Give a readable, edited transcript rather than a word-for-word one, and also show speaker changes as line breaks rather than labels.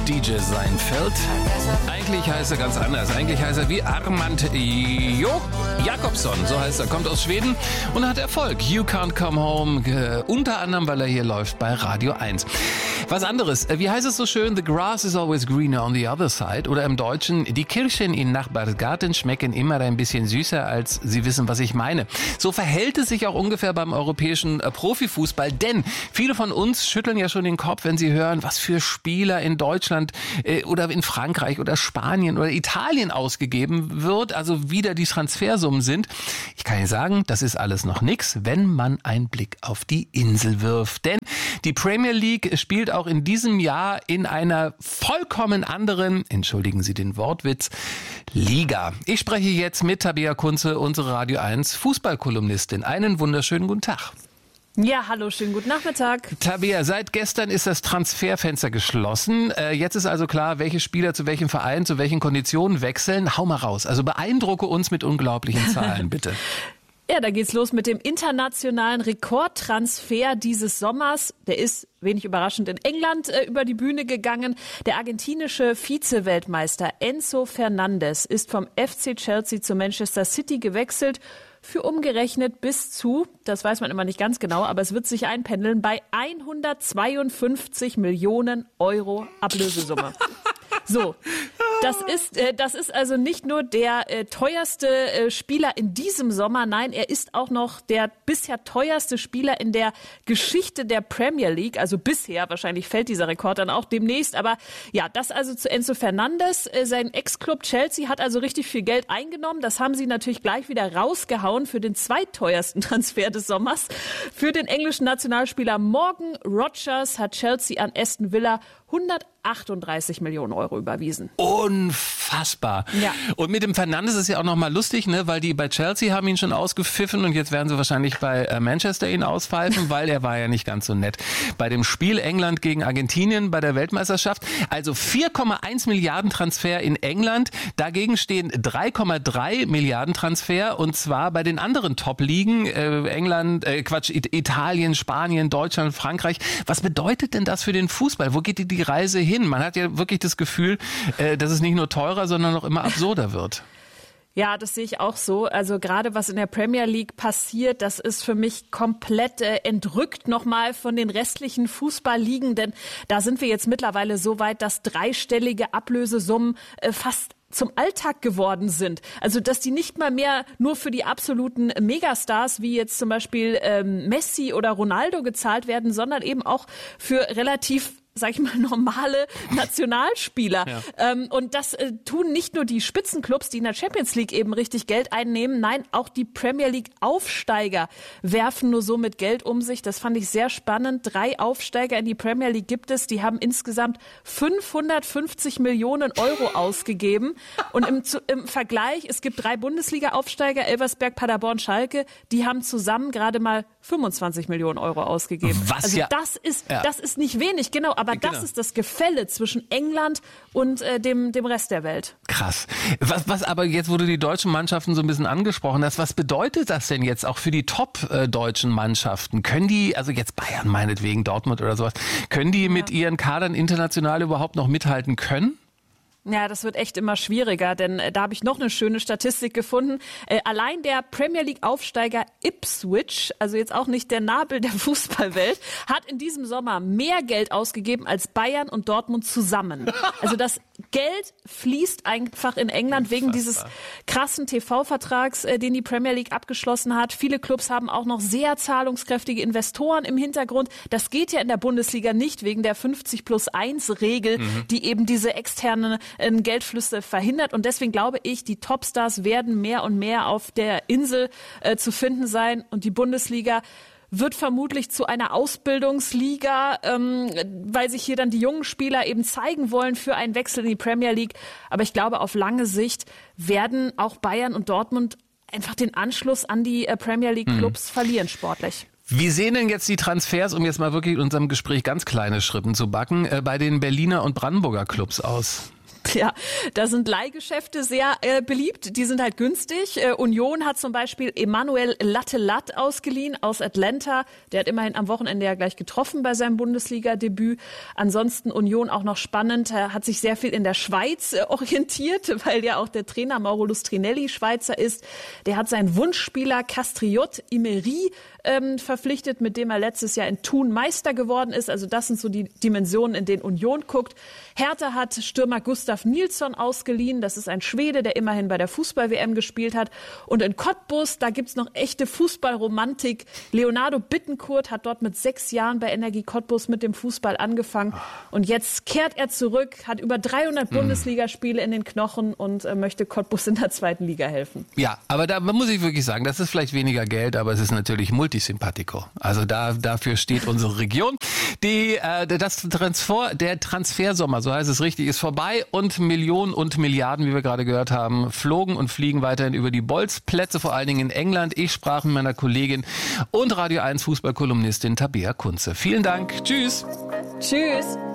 DJ Seinfeld. Eigentlich heißt er ganz anders. Eigentlich heißt er wie Armand Jakobsson. So heißt er. Kommt aus Schweden und hat Erfolg. You Can't Come Home. Unter anderem, weil er hier läuft bei Radio 1. Was anderes. Wie heißt es so schön? The grass is always greener on the other side. Oder im Deutschen, die Kirschen in Nachbarsgarten schmecken immer ein bisschen süßer, als Sie wissen, was ich meine. So verhält es sich auch ungefähr beim europäischen Profifußball. Denn viele von uns schütteln ja schon den Kopf, wenn sie hören, was für Spieler in Deutschland oder in Frankreich oder Spanien oder Italien ausgegeben wird. Also wieder die Transfersummen sind. Ich kann Ihnen sagen, das ist alles noch nix, wenn man einen Blick auf die Insel wirft. Denn die Premier League spielt auch in diesem Jahr in einer vollkommen anderen, entschuldigen Sie den Wortwitz, Liga. Ich spreche jetzt mit Tabea Kunze, unsere Radio 1 Fußballkolumnistin. Einen wunderschönen guten Tag.
Ja, hallo, schönen guten Nachmittag.
Tabea, seit gestern ist das Transferfenster geschlossen. Jetzt ist also klar, welche Spieler zu welchem Verein, zu welchen Konditionen wechseln. Hau mal raus. Also beeindrucke uns mit unglaublichen Zahlen, bitte.
Ja, da geht's los mit dem internationalen Rekordtransfer dieses Sommers. Der ist, wenig überraschend, in England über die Bühne gegangen. Der argentinische Vize-Weltmeister Enzo Fernandez ist vom FC Chelsea zu Manchester City gewechselt. Für umgerechnet bis zu, das weiß man immer nicht ganz genau, aber es wird sich einpendeln, bei 152 Millionen Euro Ablösesumme. So, das ist also nicht nur der teuerste Spieler in diesem Sommer, nein, er ist auch noch der bisher teuerste Spieler in der Geschichte der Premier League, also bisher, wahrscheinlich fällt dieser Rekord dann auch demnächst, aber ja, das also zu Enzo Fernandez, sein Ex-Club Chelsea hat also richtig viel Geld eingenommen, das haben sie natürlich gleich wieder rausgehauen für den zweitteuersten Transfer des Sommers. Für den englischen Nationalspieler Morgan Rogers hat Chelsea an Aston Villa 138 Millionen Euro überwiesen.
Unfassbar.
Ja.
Und mit dem Fernandes ist ja auch nochmal lustig, ne? Weil die bei Chelsea haben ihn schon ausgepfiffen und jetzt werden sie wahrscheinlich bei Manchester ihn auspfeifen, weil er war ja nicht ganz so nett. Bei dem Spiel England gegen Argentinien bei der Weltmeisterschaft, also 4,1 Milliarden Transfer in England, dagegen stehen 3,3 Milliarden Transfer und zwar bei den anderen Top-Ligen, Italien, Spanien, Deutschland, Frankreich. Was bedeutet denn das für den Fußball? Wo geht die Reise hin? Man hat ja wirklich das Gefühl, dass es nicht nur teurer, sondern noch immer absurder wird.
Ja, das sehe ich auch so. Also gerade was in der Premier League passiert, das ist für mich komplett entrückt nochmal von den restlichen Fußballligen, denn da sind wir jetzt mittlerweile so weit, dass dreistellige Ablösesummen fast zum Alltag geworden sind. Also, dass die nicht mal mehr nur für die absoluten Megastars, wie jetzt zum Beispiel Messi oder Ronaldo gezahlt werden, sondern eben auch für relativ, sag ich mal, normale Nationalspieler. Ja. Und das tun nicht nur die Spitzenclubs, die in der Champions League eben richtig Geld einnehmen, nein, auch die Premier League Aufsteiger werfen nur so mit Geld um sich. Das fand ich sehr spannend. 3 Aufsteiger in die Premier League gibt es, die haben insgesamt 550 Millionen Euro ausgegeben. Und im Vergleich, es gibt 3 Bundesliga-Aufsteiger, Elversberg, Paderborn, Schalke, die haben zusammen gerade mal 25 Millionen Euro ausgegeben.
Was
also
ja,
das ist nicht wenig, genau, aber das ist das Gefälle zwischen England und dem Rest der Welt.
Krass. Was aber jetzt, wo du die deutschen Mannschaften so ein bisschen angesprochen hast, was bedeutet das denn jetzt auch für die top-deutschen Mannschaften? Können die, also jetzt Bayern meinetwegen, Dortmund oder sowas, können die mit ihren Kadern international überhaupt noch mithalten können?
Ja, das wird echt immer schwieriger, denn da habe ich noch eine schöne Statistik gefunden. Allein der Premier League Aufsteiger Ipswich, also jetzt auch nicht der Nabel der Fußballwelt, hat in diesem Sommer mehr Geld ausgegeben als Bayern und Dortmund zusammen. Also das Geld fließt einfach in England wegen dieses krassen TV-Vertrags, den die Premier League abgeschlossen hat. Viele Clubs haben auch noch sehr zahlungskräftige Investoren im Hintergrund. Das geht ja in der Bundesliga nicht wegen der 50+1-Regel, die eben diese externen Geldflüsse verhindert. Und deswegen glaube ich, die Topstars werden mehr und mehr auf der Insel zu finden sein. Und die Bundesliga wird vermutlich zu einer Ausbildungsliga, weil sich hier dann die jungen Spieler eben zeigen wollen für einen Wechsel in die Premier League. Aber ich glaube, auf lange Sicht werden auch Bayern und Dortmund einfach den Anschluss an die Premier League Clubs verlieren sportlich.
Wie sehen denn jetzt die Transfers, um jetzt mal wirklich in unserem Gespräch ganz kleine Schrippen zu backen, bei den Berliner und Brandenburger Clubs aus?
Ja, da sind Leihgeschäfte sehr beliebt. Die sind halt günstig. Union hat zum Beispiel Emmanuel Lattelat ausgeliehen aus Atlanta. Der hat immerhin am Wochenende ja gleich getroffen bei seinem Bundesliga-Debüt. Ansonsten Union auch noch spannend, hat sich sehr viel in der Schweiz orientiert, weil ja auch der Trainer Mauro Lustrinelli Schweizer ist. Der hat seinen Wunschspieler Castriot Imeri verpflichtet, mit dem er letztes Jahr in Thun Meister geworden ist. Also das sind so die Dimensionen, in denen Union guckt. Hertha hat Stürmer Gustav Nilsson ausgeliehen. Das ist ein Schwede, der immerhin bei der Fußball-WM gespielt hat. Und in Cottbus, da gibt's noch echte Fußballromantik. Leonardo Bittencourt hat dort mit 6 Jahren bei Energie Cottbus mit dem Fußball angefangen. Und jetzt kehrt er zurück, hat über 300 Bundesligaspiele in den Knochen und möchte Cottbus in der 2. Liga helfen.
Ja, aber da muss ich wirklich sagen, das ist vielleicht weniger Geld, aber es ist natürlich Multisympathico. Also dafür steht unsere Region. Der Transfersommer, so heißt es richtig, ist vorbei und Millionen und Milliarden, wie wir gerade gehört haben, flogen und fliegen weiterhin über die Bolzplätze, vor allen Dingen in England. Ich sprach mit meiner Kollegin und Radio 1 Fußballkolumnistin Tabea Kunze. Vielen Dank. Tschüss.
Tschüss.